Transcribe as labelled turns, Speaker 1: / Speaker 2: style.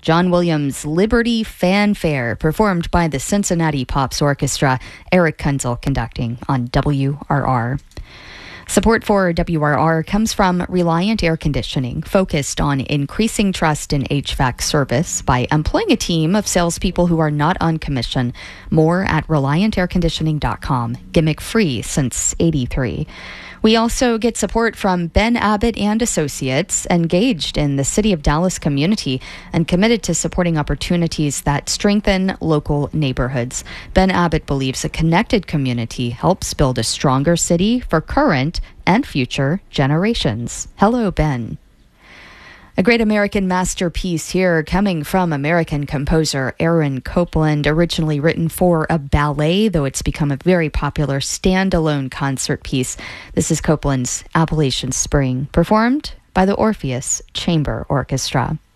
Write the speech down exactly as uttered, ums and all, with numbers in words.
Speaker 1: John Williams' Liberty Fanfare, performed by the Cincinnati Pops Orchestra. Eric Kunzel conducting on W R R. Support for W R R comes from Reliant Air Conditioning, focused on increasing trust in H V A C service by employing a team of salespeople who are not on commission. More at reliant air conditioning dot com. Gimmick free since eighty-three. We also get support from Ben Abbott and Associates, engaged in the City of Dallas community and committed to supporting opportunities that strengthen local neighborhoods. Ben Abbott believes a connected community helps build a stronger city for current and future generations. Hello, Ben. A great American masterpiece here, coming from American composer Aaron Copland, originally written for a ballet, though it's become a very popular standalone concert piece. This is Copland's Appalachian Spring, performed by the Orpheus Chamber Orchestra.